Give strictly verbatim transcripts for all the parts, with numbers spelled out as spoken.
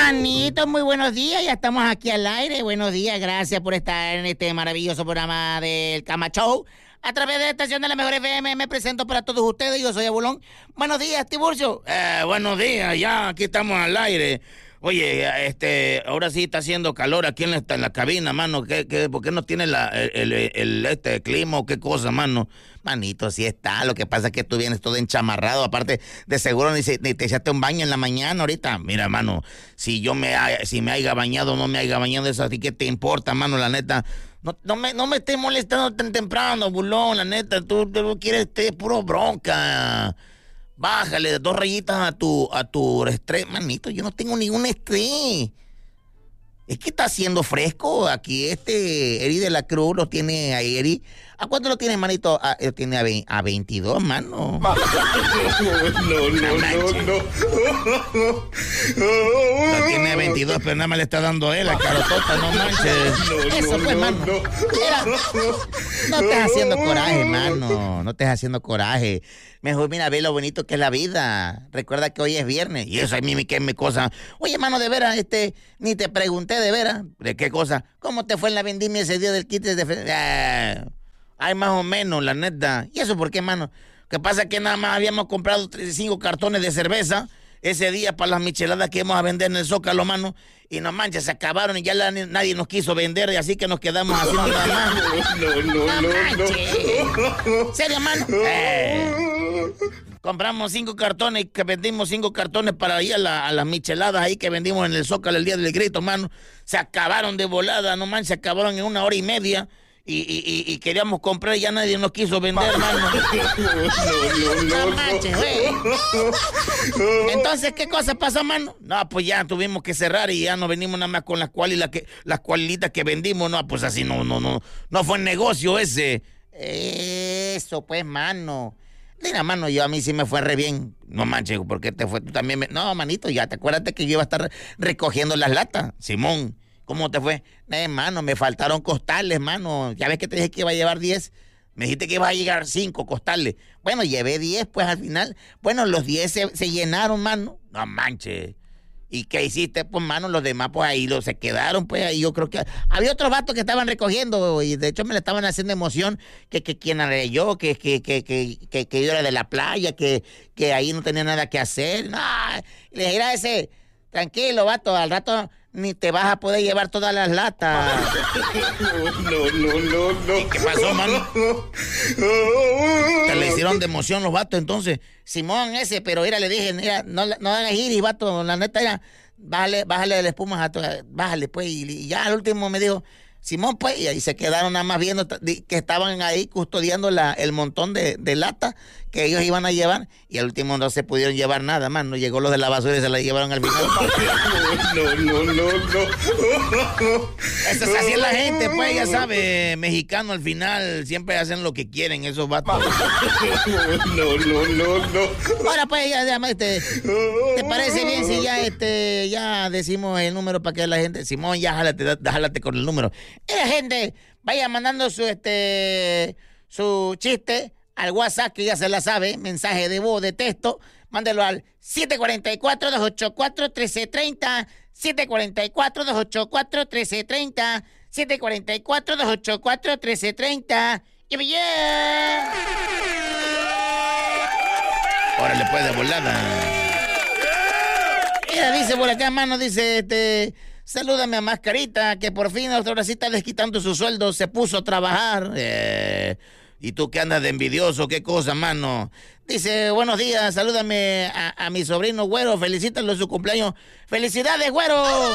Manito, muy buenos días, ya estamos aquí al aire. Buenos días, gracias por estar en este maravilloso programa del Cama Show. A través de la estación de la Mejor F M me presento para todos ustedes, yo soy Abulón. Buenos días, Tiburcio. Eh, buenos días, ya aquí estamos al aire. Oye, este, ahora sí está haciendo calor aquí en la, en la cabina, mano. ¿Qué, qué, ¿Por qué no tiene la, el, el, el este clima o qué cosa, mano? Manito, sí está. Lo que pasa es que tú vienes todo enchamarrado. Aparte, de seguro ni, se, ni te echaste un baño en la mañana ahorita. Mira, mano, si yo me, si me haya bañado o no me haya bañado, eso a ti qué te importa, mano, la neta. No, no, me, no me estés molestando tan temprano, bulón, la neta. Tú, tú quieres este, puro bronca. Bájale dos rayitas a tu, a tu estrés, manito. Yo no tengo ningún estrés. Es que está haciendo fresco. Aquí este Eri de la Cruz lo tiene a Eri. ¿A cuánto lo tiene, manito? A, lo tiene a, ve, a veintidós, mano. No, no, no, no, no. Lo tiene a veintidós, pero nada más le está dando él, la carotota, no manches. No, Eso no, pues, no, mano. No, Mira, no estés haciendo coraje, mano. No estés haciendo coraje. Mejor mira, ve lo bonito que es la vida. Recuerda que hoy es viernes. Y eso a mí me queda mi cosa. Oye, mano, de veras, este, ni te pregunté de veras. ¿De qué cosa? ¿Cómo te fue en la vendimia ese día del kit de fe- eh, Ay, más o menos, la neta. ¿Y eso por qué, mano? Que pasa que nada más habíamos comprado cinco cartones de cerveza ese día para las micheladas que íbamos a vender en el Zócalo, mano. Y no manches, se acabaron y ya la, nadie nos quiso vender, y así que nos quedamos haciendo nada más. No, no, no, no. no. ¿Serio, mano? Eh, compramos cinco cartones, que vendimos cinco cartones para ir a, la, a las micheladas ahí que vendimos en el Zócalo el día del grito, mano. Se acabaron de volada, no manches, se acabaron en una hora y media. Y, y, y, y queríamos comprar y ya nadie nos quiso vender, hermano. No, no, no, no manches, güey. Entonces, ¿qué cosa pasó, mano? No, pues ya tuvimos que cerrar y ya no venimos nada más con las cuales las que las cualitas que vendimos. No, pues así no, no, no, no fue negocio ese. Eso, pues, mano. Mira, mano, yo a mí sí me fue re bien. No manches, ¿por qué te fue? Tú también me... No, manito, ya te acuérdate que yo iba a estar recogiendo las latas, Simón. ¿Cómo te fue? Eh, mano, me faltaron costales, mano. Ya ves que te dije que iba a llevar diez. Me dijiste que iba a llegar cinco costales. Bueno, llevé diez, pues al final. Bueno, los diez se, se llenaron, mano. No manches. ¿Y qué hiciste? Pues, mano, los demás, pues ahí los, se quedaron, pues ahí yo creo que... Había otros vatos que estaban recogiendo y de hecho me le estaban haciendo emoción que, que quién era yo, que, que, que, que, que, que yo era de la playa, que, que ahí no tenía nada que hacer. No, y le dije a ese, tranquilo, vato, al rato... Ni te vas a poder llevar todas las latas. No, no, no, no. ¿Qué pasó, mano? Te le hicieron de emoción los vatos, entonces. Simón ese, pero mira, le dije, mira, no, no hagas iris, vato. La neta era, bájale, bájale la espuma a tu, bájale, pues. Y, y ya al último me dijo, Simón, pues, y ahí se quedaron nada más viendo que estaban ahí custodiando la, el montón de, de lata que ellos iban a llevar, y al último no se pudieron llevar nada más, no llegó los de la basura y se la llevaron al final. No, no, no, no. Eso es así, la gente, pues, ya sabe, mexicano al final siempre hacen lo que quieren esos vatos. No, no, no, no. Ahora pues, ya, ya este, ¿te parece bien si ya este ya decimos el número para que la gente, Simón, ya jálate, jálate con el número? La gente vaya mandando su este su chiste al WhatsApp, que ya se la sabe, mensaje de voz, de texto, mándelo al siete cuatro cuatro, dos ocho cuatro, uno tres tres cero, siete cuatro cuatro, dos ocho cuatro, uno tres tres cero, siete cuatro cuatro, dos ocho cuatro, uno tres tres cero, y me yeah. Órale, pues, de volada. Mira, dice por acá, mano, dice, este... Salúdame a Mascarita, que por fin ahora sí está desquitando su sueldo, se puso a trabajar. Eh, ¿Y tú qué andas de envidioso? ¿Qué cosa, mano? Dice, buenos días, salúdame a, a mi sobrino Güero, felicítalo en su cumpleaños. ¡Felicidades, Güero!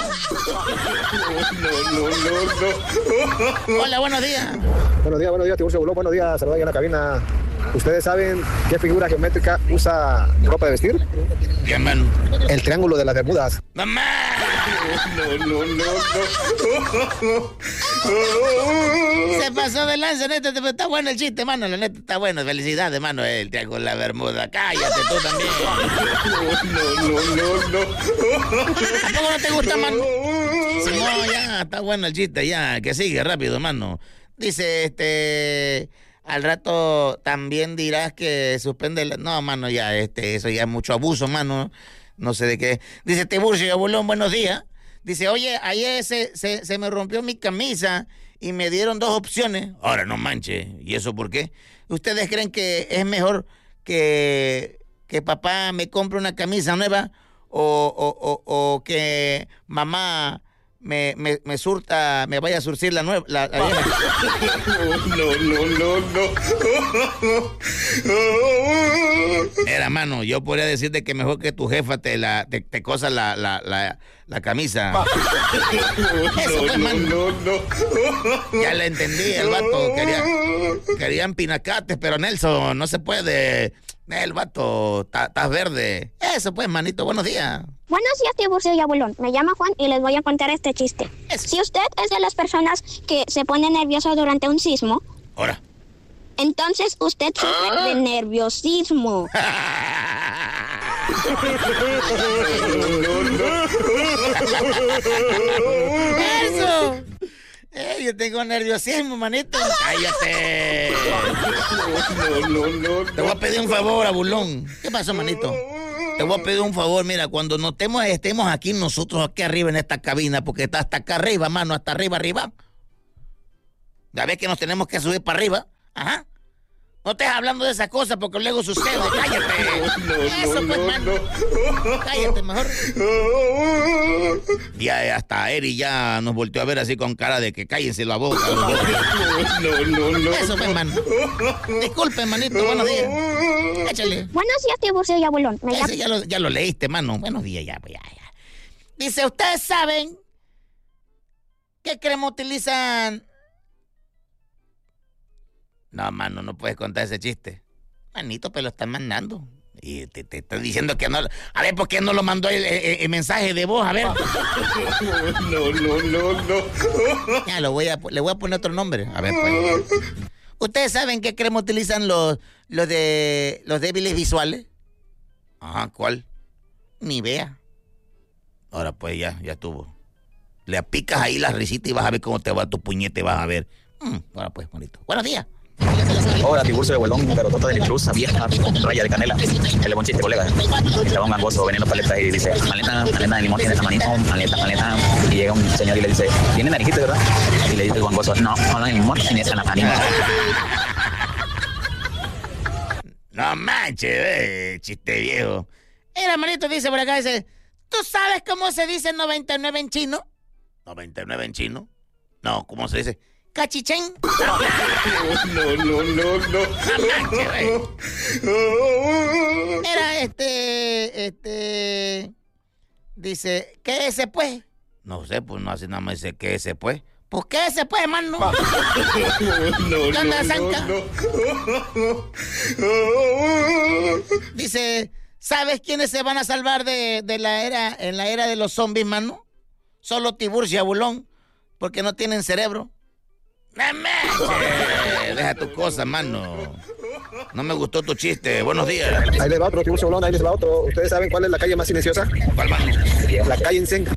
No, no, no, no. Hola, buenos días. Buenos días, buenos días, Tiburcio Bulón, buenos días, saludos ahí en la cabina. ¿Ustedes saben qué figura geométrica usa ropa de vestir? ¿Qué, man? El triángulo de las Bermudas. ¡Mamá! No, no, no, no. Se pasó de lanza, neta, está bueno el chiste, mano, la neta está bueno. Felicidades, mano, el triángulo de la Bermuda. Cállate tú también. No, no, no, no. ¿A poco no te gusta, mano? Sí, no, ya, está bueno el chiste, ya, que sigue rápido, mano. Dice, este... Al rato también dirás que suspende la... No, mano, ya, este, eso ya es mucho abuso, mano. no sé de qué. Dice Tiburcio y Abulón, buenos días. Dice, oye, ayer se, se, se me rompió mi camisa y me dieron dos opciones. Ahora, no manche. ¿Y eso por qué? ¿Ustedes creen que es mejor que, que papá me compre una camisa nueva o, o, o, o que mamá me, me, me surta, me vaya a surcir la nueva? La, la vieja? No, no, no, no. Mira, mano, yo podría decirte que mejor que tu jefa te la te, te cosa la, la, la, la camisa. Eso pues, mano. No, no. Ya le entendí, el vato quería, querían pinacates, pero Nelson, no se puede. El vato, estás verde. Eso pues, manito, buenos días. Buenos días, Tiburcio y Abulón. Me llamo Juan y les voy a contar este chiste. Eso. Si usted es de las personas que se pone nervioso durante un sismo, Ahora. entonces usted sufre de nerviosismo. ¡Eso! Eh, yo tengo nerviosismo, manito. ¡Cállate! No, no, no. Te voy a pedir un favor, Abulón. ¿Qué pasó, manito? Te voy a pedir un favor, mira, cuando nos estemos, estemos aquí nosotros, aquí arriba en esta cabina, porque está hasta acá arriba, mano, hasta arriba, arriba. Ya ves que nos tenemos que subir para arriba. Ajá. No estés hablando de esas cosas porque luego sucede. ¡Cállate! No, no, Eso, pues, no, mano. no. Cállate, mejor. Ya hasta Eri ya nos volteó a ver así con cara de que cállense la boca. No, no, no. Eso, pues, mano. Disculpe, manito, buenos días. Échale. Buenos días, Tiburcio y Abulón. Me llamo... Ese ya lo, ya lo leíste, mano. Buenos días, ya, pues, ya, ya. Dice, ¿ustedes saben qué crema utilizan? No, mano, no puedes contar ese chiste. Manito, pero lo están mandando. Y te, te estoy diciendo que no. A ver, ¿por qué no lo mandó el, el, el mensaje de voz? A ver. No, no, no, no. Ya, lo voy a, le voy a poner otro nombre. A ver, pues. ¿Ustedes saben qué crema utilizan los, los de los débiles visuales? Ajá, ¿cuál? Ni vea. Ahora, pues, ya, ya estuvo. Le apicas ahí la risita y vas a ver cómo te va tu puñete, vas a ver. Mm, ahora, pues, bonito. Buenos días. Hola, Tiburcio de Huelón, pero tota de lechuza, vieja, raya de canela. El buen chiste, colega. Estaba un gangoso vendiendo paletas y dice, maleta, maleta de limón tiene tamanito, maleta, maleta. Y llega un señor y le dice, ¿tiene narijito, verdad? Y le dice el gangoso, no, no de limón, tiene tamanito. No manches, eh, chiste viejo. Mira, manito, dice por acá, dice, ¿tú sabes cómo se dice noventa y nueve en chino? ¿noventa y nueve en chino? No, ¿cómo se dice? Cachichén. No, no, no, no. Mira, este, este, dice, ¿qué ese pues? No sé, pues no hace nada más dice, ¿qué ese pues? Pues ¿qué ese pues, mano? No, ¿Qué onda, no, Zanca? no. Dice, ¿sabes quiénes se van a salvar de, de la era, en la era de los zombies, mano? Solo Tiburcio y Abulón, porque no tienen cerebro. ¡Che! Deja tus cosas, mano. No me gustó tu chiste. Buenos días. Ahí les va otro, Tiburcio Bolón, ahí les va otro. ¿Ustedes saben cuál es la calle más silenciosa? ¿Cuál, mano? La calle en Zen.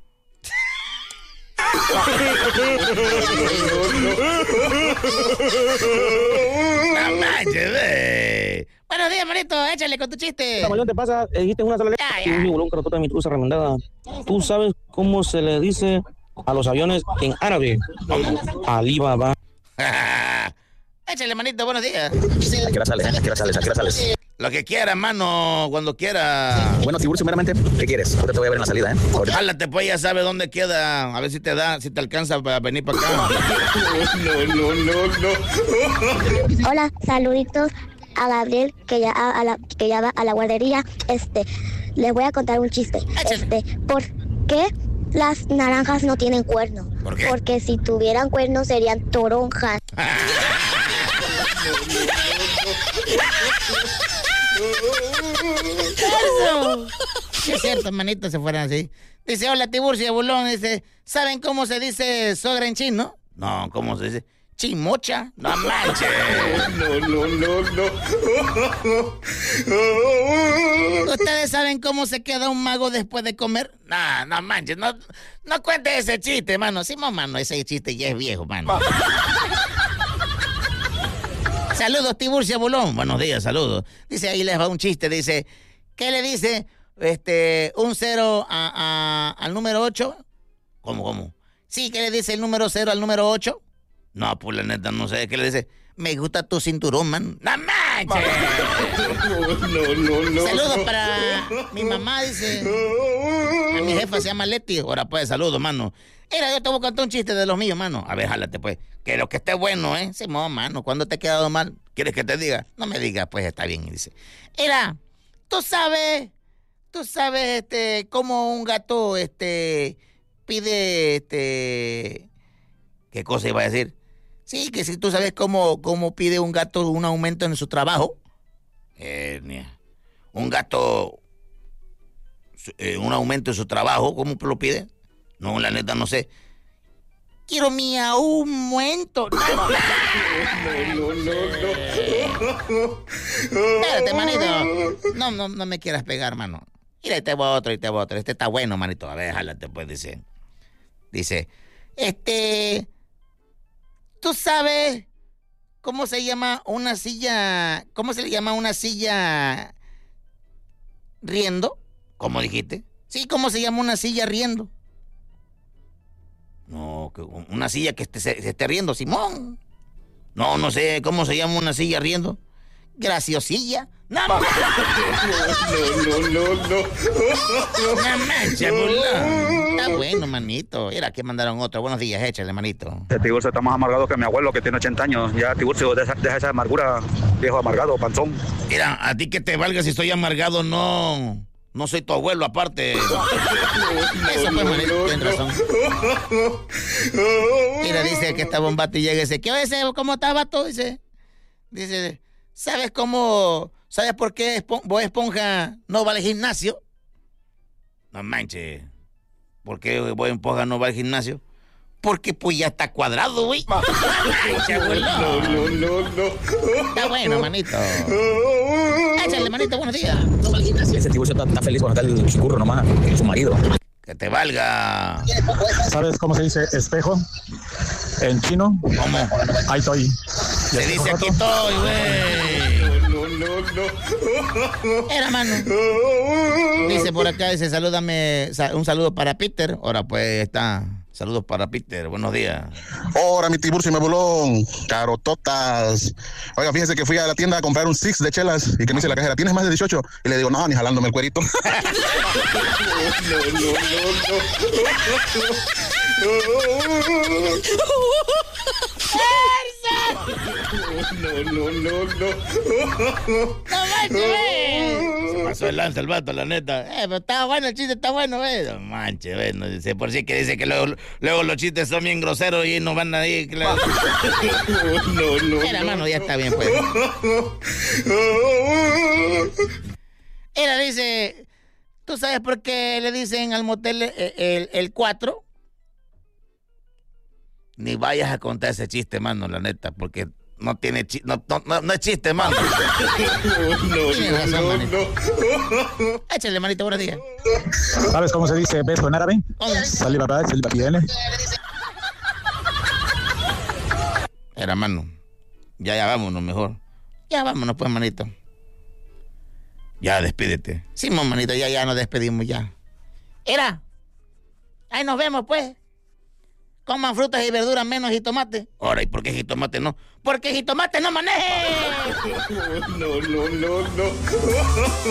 No manches, ve. Buenos días, manito. Échale con tu chiste. ¿Qué te pasa? Dijiste una sola Ya, letra. ya. Un bolón carotota de mi truza remendada. ¿Tú sabes cómo se le dice a los aviones en árabe? Alibaba. Échale, manito. Buenos días. ¿A qué hora sales? ¿A qué hora sales? ¿A qué hora sales? Lo que quieras, mano. Cuando quiera. Bueno, Tiburcio, meramente, ¿qué quieres? Ahorita te voy a ver en la salida, ¿eh? Ahorita. Jálate, pues, ya sabe dónde queda. A ver si te da, si te alcanza para venir para acá. No, no, no, no. Hola, saluditos a Gabriel que ya a, a la que ya va a la guardería. Este, les voy a contar un chiste. Este, ¿por qué las naranjas no tienen cuerno? ¿Por qué? Porque si tuvieran cuernos serían toronjas. Eso. Sí, es cierto, manito, se fueran así. Dice, hola, Tiburcio y Abulón. Dice, ¿saben cómo se dice sogra en chino? No, ¿cómo se dice? Chimocha. No manches. No, no, no, no. ¿Ustedes saben cómo se queda un mago después de comer? No, no manches, no, no cuentes ese chiste, mano. Sí, mano, ese chiste ya es viejo, mano. Saludos, Tiburcio y Abulón. Buenos días, saludos. Dice, ahí les va un chiste, dice, ¿qué le dice este, un cero a, a, al número ocho. ¿Cómo, cómo? Sí, ¿qué le dice el número cero al número ocho? No, pues la neta, no sé. ¿Qué le dice? Me gusta tu cinturón, man. ¡No manches! No, no, no. Saludos para mi mamá, dice. A mi jefa se llama Leti. Ahora pues, saludos, mano. Mira, yo te voy a contar un chiste de los míos, mano. A ver, jálate, pues. Que lo que esté bueno, ¿eh? Simón, mano, ¿cuándo te ha quedado mal? ¿Quieres que te diga? No me digas, pues está bien. Dice, mira, tú sabes, tú sabes, este, cómo un gato, este, pide, este... ¿Qué cosa iba a decir? Sí, que si tú sabes cómo, cómo pide un gato un aumento en su trabajo. Hernia. Un gato, eh, un aumento en su trabajo, ¿cómo lo pide? No, la neta, no sé. Quiero mi aumento. No, no, no, no, no. Espérate, manito. No, no, no me quieras pegar, mano. Mira, y te voy a otro, y te voy a otro. Este está bueno, manito. A ver, jálate, pues, dice. Dice, este... ¿Tú sabes cómo se llama una silla? ¿Cómo se le llama una silla riendo? ¿Cómo dijiste? Sí, ¿cómo se llama una silla riendo? No, una silla que esté, se, se esté riendo, Simón. No, no sé, ¿cómo se llama una silla riendo? Graciosilla. ¡No, no, no, no, no! ¡No manches, burlón! Está bueno, manito. Mira, aquí mandaron otro. Buenos días, échale, manito. El Tiburcio está más amargado que mi abuelo, que tiene ochenta años. Ya, Tiburcio, deja, deja esa amargura, viejo amargado, panzón. Mira, a ti que te valga si estoy amargado, no... No soy tu abuelo, aparte. Eso pues, manito, tienes razón. Mira, dice que está bombato y llega y dice, ¿qué ese? ¿Cómo está, vato? Dice, dice, ¿sabes cómo... ¿Sabes por qué Bob Esponja no va al gimnasio? No manches. ¿Por qué Bob Esponja no va al gimnasio? Porque pues ya está cuadrado, güey. No, no, no, no. Está bueno, manito. Échale, manito, buenos días. No va al gimnasio. Ese Tiburcio está, está feliz cuando está el chicurro nomás, su marido. Que te valga. ¿Sabes cómo se dice espejo? En chino. ¿Cómo? Ahí estoy. Se dice aquí estoy, güey. No, no, no. Era, mano. Dice por acá, dice, salúdame, un saludo para Peter. Ahora pues está. Saludos para Peter, buenos días. Hola, mi Tiburcio y mi bolón, carototas. Oiga, fíjese que fui a la tienda a comprar un six de chelas y que me dice la cajera, ¿tienes más de dieciocho? Y le digo, no, ni jalándome el cuerito. No, no, no, no, no. No, no, no, no. No manches, se pasó el lanza el vato, la neta. Eh, pero está bueno el chiste, está bueno, güey. No manches, güey. No dice, por si que dice que luego, luego los chistes son bien groseros y no van a ir. Claro. No, no, Mira, no, mano, no. Ya está bien, pues. Mira, dice, ¿tú sabes por qué le dicen al motel el, el cuatro? Ni vayas a contar ese chiste, mano, la neta, porque no tiene chi no, no, no, no es chiste, mano. No, no, no, no, no. Échale, manito, buenos días. ¿Sabes cómo se dice beso en árabe? Saliva para, saliva viene. Era, mano. Ya, ya vámonos mejor. Ya vámonos, pues, manito. Ya, despídete. Sí, manito, ya, ya nos despedimos, ya. Era. Ahí nos vemos, pues. Coman frutas y verduras menos jitomate. Ahora, ¿y por qué jitomate no? Porque jitomate no maneje. No, no, no, no.